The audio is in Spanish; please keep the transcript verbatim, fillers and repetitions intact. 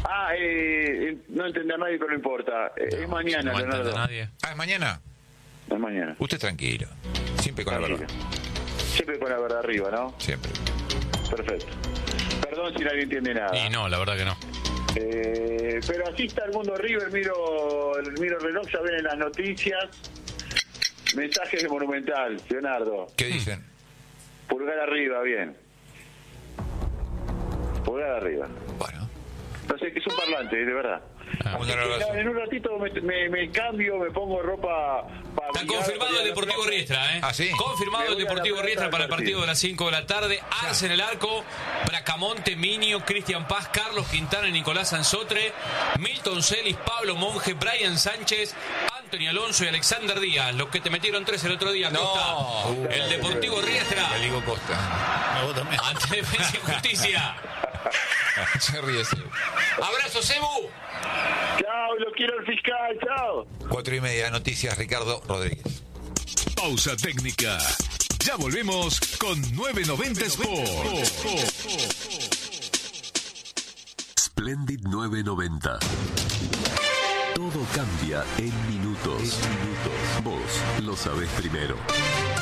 Ah, eh, no entendí a nadie, pero no importa. Eh, No, es mañana, no entiende Leonardo. nadie. Ah, ¿es mañana? Es mañana. Usted tranquilo. Siempre con Tranquilo. la verdad. Siempre con la verdad arriba, ¿no? Siempre. Perfecto. Perdón si nadie entiende nada. Y no, la verdad que no. Eh, pero así está el mundo River, miro, miro el reloj, ya ven en las noticias. Mensajes de Monumental, Leonardo. ¿Qué dicen? Pulgar arriba, bien. Pulgar arriba. Bueno. No sé, que es un parlante, de verdad. Ah. Así que, nada, en un ratito me, me, me cambio, me pongo ropa para... Está confirmado el Deportivo Riestra, ¿eh? ¿Ah, sí? Confirmado Me el voy a la Deportivo plaza Riestra del para el partido partido. de las cinco de la tarde. Arce en el arco, Bracamonte, Minio, Cristian Paz, Carlos Quintana, Nicolás Sansotre, Milton Celis, Pablo Monge, Brian Sánchez, Anthony Alonso y Alexander Díaz. Los que te metieron tres el otro día, Costa. Uh, El Deportivo Riestra. Le digo Costa. Me vos también. Ante Defensa y Justicia. Se ríe, sí. Abrazo, Cebu. Chao, lo quiero el fiscal, chao. Cuatro y media, noticias, Ricardo Rodríguez. Pausa técnica. Ya volvemos con novecientos noventa Sport. Splendid novecientos noventa. Todo cambia en minutos. En minutos. Vos lo sabés primero.